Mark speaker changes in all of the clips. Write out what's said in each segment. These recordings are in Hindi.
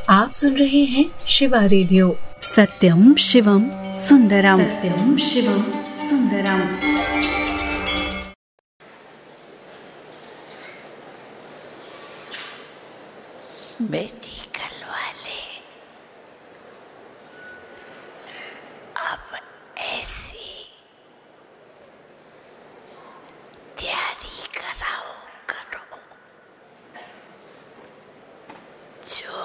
Speaker 1: आप सुन रहे हैं शिवा रेडियो।
Speaker 2: सत्यम शिवम सुंदरम, सत्यम शिवम सुंदरम।
Speaker 3: बेटी कल वाले अब ऐसी तैयारी कराओ करो जो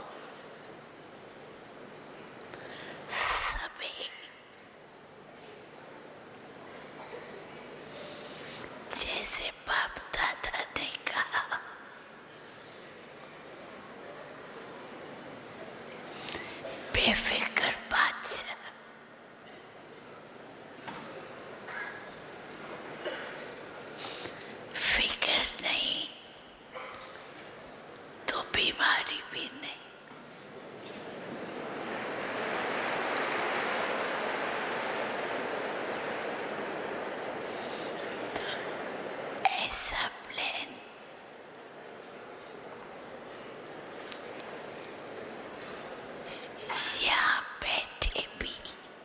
Speaker 3: सभी जैसे बाप दादा ने कहा बेफिक्र बादशाह, फिक्र नहीं तो बीमारी भी नहीं। तो ऐसा प्लान यहाँ बैठे भी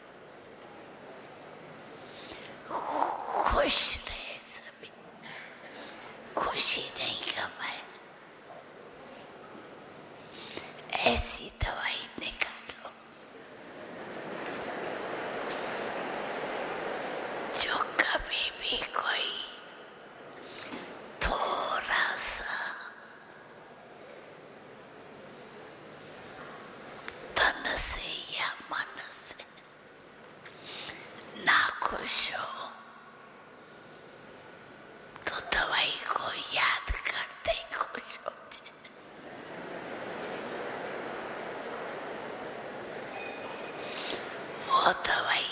Speaker 3: खुश रहे, सभी खुशी नहीं कमाए। ऐसी दवाई निकालो जो कभी भी कोई थोड़ा सा तन से या मन से नाखुश हो तो दवाई को याद करते ही खुश हो जाए। वो दवाई